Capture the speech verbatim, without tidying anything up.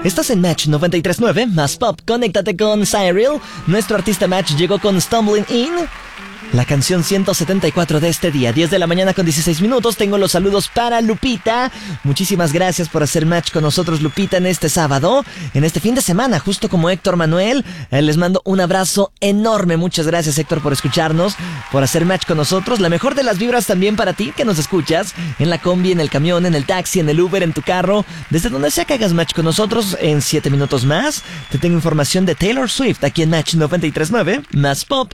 Estás en Match noventa y tres punto nueve, más pop. Conéctate con Cyril. Nuestro artista Match llegó con Stumbling In, la canción ciento setenta y cuatro de este día. diez de la mañana con dieciséis minutos. Tengo los saludos para Lupita. Muchísimas gracias por hacer match con nosotros, Lupita, en este sábado, en este fin de semana, justo como Héctor Manuel. Eh, les mando un abrazo enorme. Muchas gracias, Héctor, por escucharnos, por hacer match con nosotros. La mejor de las vibras también para ti, que nos escuchas en la combi, en el camión, en el taxi, en el Uber, en tu carro, desde donde sea que hagas match con nosotros. En siete minutos más te tengo información de Taylor Swift aquí en Match noventa y tres punto nueve, más pop.